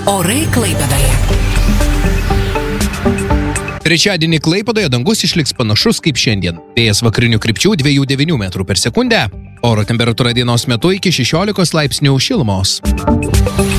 Orai Klaipėdoje. Trečiadienį Klaipėdoje dangus išliks panašus kaip šiandien. Vėjas vakarinių krypčių 2,9 metrų per sekundę. Oro temperatūra dienos metu iki 16 laipsnių šilumos.